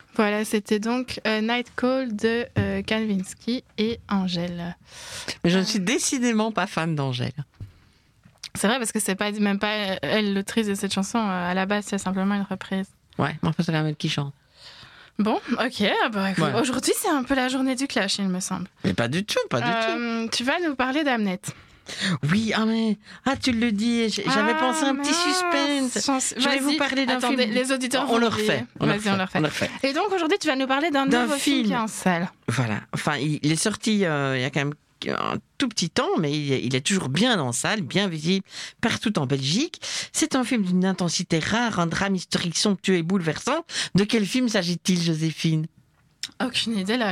Voilà, c'était donc Night Call de Kandinsky et Angèle. Mais je ne suis décidément pas fan d'Angèle. C'est vrai parce que c'est pas même pas elle l'autrice de cette chanson. À la base, c'est simplement une reprise. Ouais, mais enfin c'est la même qui chante. Bon, ok. Bah, écoute, aujourd'hui, c'est un peu la journée du clash, il me semble. Mais pas du tout, pas du tout. Tu vas nous parler d'Hamnet. Oui, tu le dis, j'avais pensé un petit suspense. Je vais vous parler d'un film. Les auditeurs on le refait. On le refait. Et donc aujourd'hui, tu vas nous parler d'un nouveau film qui est en salle. Voilà, enfin, il est sorti il y a quand même un tout petit temps, mais il est toujours bien en salle, bien visible partout en Belgique. C'est un film d'une intensité rare, un drame historique somptueux et bouleversant. De quel film s'agit-il, Joséphine ? Aucune idée, là,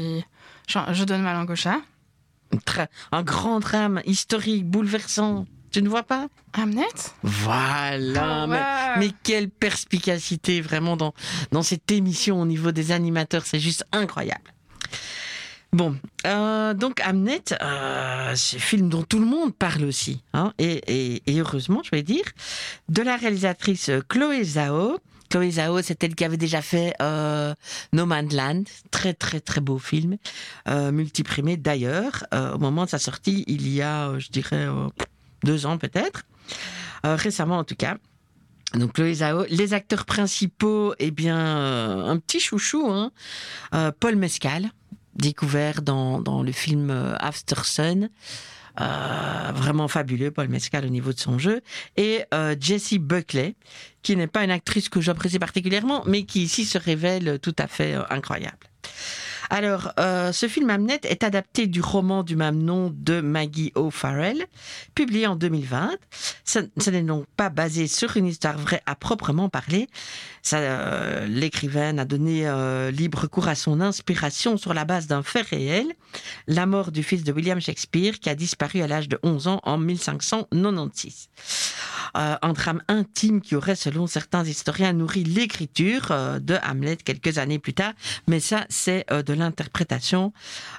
je donne ma langue au chat. Un grand drame historique, bouleversant. Tu ne vois pas ? Hamnet ? Voilà, mais quelle perspicacité vraiment dans cette émission au niveau des animateurs, c'est juste incroyable. Bon, donc Hamnet, c'est un film dont tout le monde parle aussi, hein, et heureusement, je vais dire, de la réalisatrice Chloé Zhao. Chloé Zhao, c'est elle qui avait déjà fait No Man's Land, très très très beau film, multiprimé d'ailleurs, au moment de sa sortie, il y a, je dirais, 2 ans peut-être, récemment en tout cas. Donc Chloé Zhao, les acteurs principaux, eh bien, un petit chouchou, hein, Paul Mescal, découvert dans le film After Sun. Vraiment fabuleux, Paul Mescal au niveau de son jeu, et Jessie Buckley, qui n'est pas une actrice que j'apprécie particulièrement, mais qui ici se révèle tout à fait incroyable. Alors, ce film Hamnet est adapté du roman du même nom de Maggie O'Farrell, publié en 2020. Ce n'est donc pas basé sur une histoire vraie à proprement parler. L'écrivaine a donné libre cours à son inspiration sur la base d'un fait réel, la mort du fils de William Shakespeare qui a disparu à l'âge de 11 ans en 1596. Un drame intime qui aurait, selon certains historiens, nourri l'écriture de Hamlet quelques années plus tard, mais ça, c'est de l'interprétation.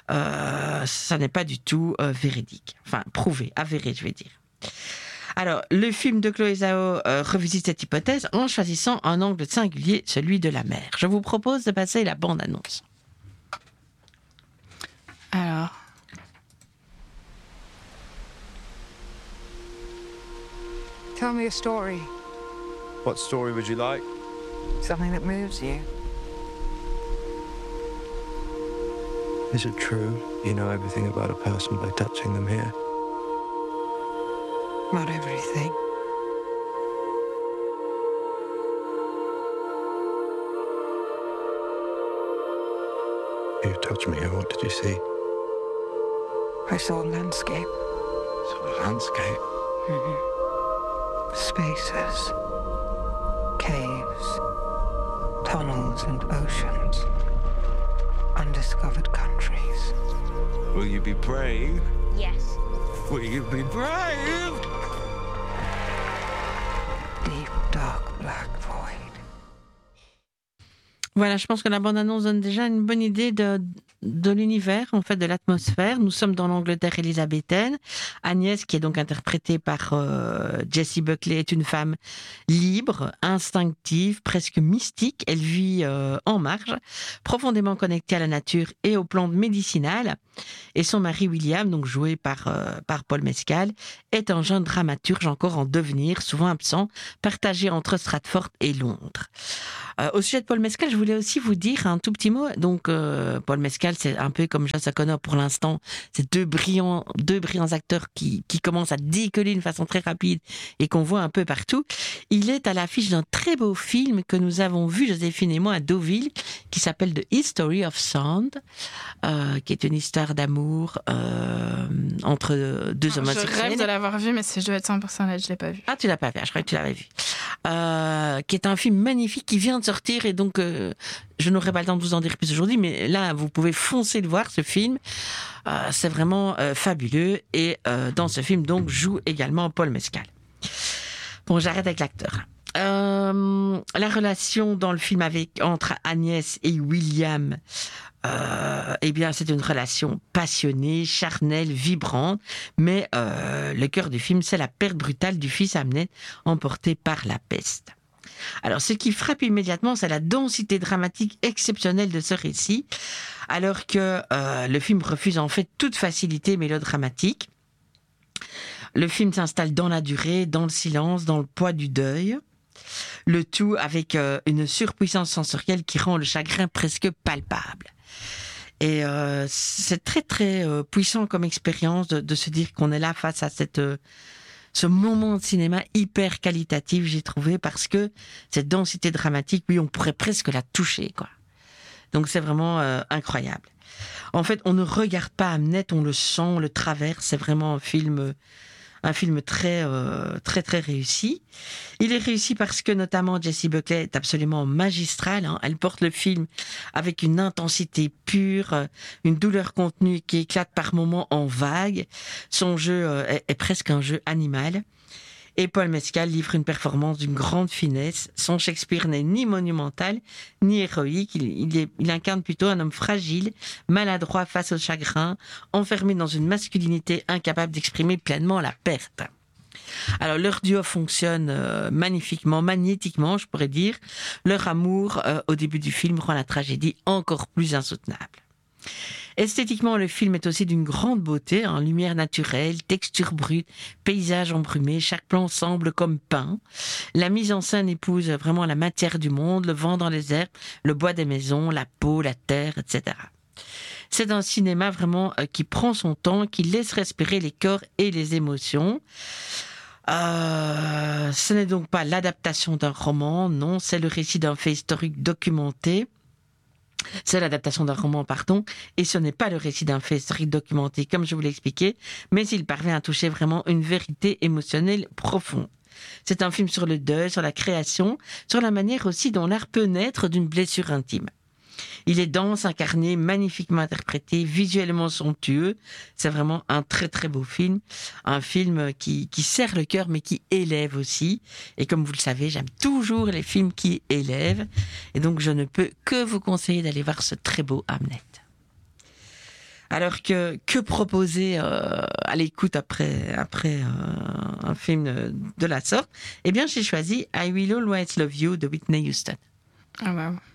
Ça n'est pas du tout véridique. Enfin, prouvé, avéré, je vais dire. Alors, le film de Chloé Zhao revisite cette hypothèse en choisissant un angle singulier, celui de la mer. Je vous propose de passer la bande-annonce. Alors... Tell me a story. What story would you like? Something that moves you. Is it true you know everything about a person by touching them here? Not everything. You touched me here. What did you see? I saw a landscape. Saw a landscape? Mm-hmm. Spaces. Caves. Tunnels and oceans. Undiscovered countries. Will you be brave? Yes. Will you be brave? Deep, dark, black void. Voilà, je pense que la bande-annonce donne déjà une bonne idée de l'univers, en fait, de l'atmosphère. Nous sommes dans l'Angleterre élisabéthaine. Agnès, qui est donc interprétée par Jessie Buckley, est une femme libre, instinctive, presque mystique. Elle vit en marge, profondément connectée à la nature et aux plantes médicinales. Et son mari William, donc joué par Paul Mescal, est un jeune dramaturge encore en devenir, souvent absent, partagé entre Stratford et Londres. Au sujet de Paul Mescal, je voulais aussi vous dire un tout petit mot. Donc, Paul Mescal, c'est un peu comme Joss O'Connor pour l'instant. C'est deux brillants acteurs qui commencent à décoller d'une façon très rapide et qu'on voit un peu partout. Il est à l'affiche d'un très beau film que nous avons vu, Joséphine et moi, à Deauville, qui s'appelle The History of Sound, qui est une histoire d'amour entre deux homosexuels. Je rêve de l'avoir vu, mais si je dois être 100% honnête, je l'ai pas vu. Ah, tu l'as pas vu, je croyais que tu l'avais vu. Qui est un film magnifique qui vient de sortir et donc je n'aurai pas le temps de vous en dire plus aujourd'hui, mais là vous pouvez foncer le voir, ce film. C'est vraiment fabuleux et dans ce film donc joue également Paul Mescal. Bon, j'arrête avec l'acteur. La relation dans le film entre Agnès et William, eh bien, c'est une relation passionnée, charnelle, vibrante, mais le cœur du film, c'est la perte brutale du fils Hamnet, emporté par la peste. Alors, ce qui frappe immédiatement, c'est la densité dramatique exceptionnelle de ce récit, alors que le film refuse en fait toute facilité mélodramatique. Le film s'installe dans la durée, dans le silence, dans le poids du deuil. Le tout avec une surpuissance sensorielle qui rend le chagrin presque palpable. Et c'est très très puissant comme expérience de se dire qu'on est là face à ce moment de cinéma hyper qualitatif, j'ai trouvé, parce que cette densité dramatique, oui, on pourrait presque la toucher, quoi. Donc c'est vraiment incroyable. En fait, on ne regarde pas Hamnet, on le sent, on le traverse. C'est vraiment un film très très très réussi. Il est réussi parce que notamment Jessie Buckley est absolument magistrale. Hein. Elle porte le film avec une intensité pure, une douleur contenue qui éclate par moments en vagues. Son jeu est presque un jeu animal. Et Paul Mescal livre une performance d'une grande finesse. Son Shakespeare n'est ni monumental, ni héroïque. Il incarne plutôt un homme fragile, maladroit face au chagrin, enfermé dans une masculinité incapable d'exprimer pleinement la perte. Alors, leur duo fonctionne magnifiquement, magnétiquement, je pourrais dire. Leur amour, au début du film, rend la tragédie encore plus insoutenable. Esthétiquement, le film est aussi d'une grande beauté, hein, lumière naturelle, texture brute, paysage embrumé, chaque plan semble comme peint. La mise en scène épouse vraiment la matière du monde, le vent dans les airs, le bois des maisons, la peau, la terre, etc. C'est un cinéma vraiment qui prend son temps, qui laisse respirer les corps et les émotions. Ce n'est donc pas l'adaptation d'un roman, non, c'est le récit d'un fait historique documenté. C'est l'adaptation d'un roman, et ce n'est pas le récit d'un fait historique documenté, comme je vous l'ai expliqué, mais il parvient à toucher vraiment une vérité émotionnelle profonde. C'est un film sur le deuil, sur la création, sur la manière aussi dont l'art peut naître d'une blessure intime. Il est dense, incarné, magnifiquement interprété, visuellement somptueux. C'est vraiment un très très beau film. Un film qui serre le cœur mais qui élève aussi. Et comme vous le savez, j'aime toujours les films qui élèvent. Et donc je ne peux que vous conseiller d'aller voir ce très beau Hamnet. Alors que proposer à l'écoute après un film de la sorte? Eh bien j'ai choisi I Will Always Love You de Whitney Houston. Ah wow.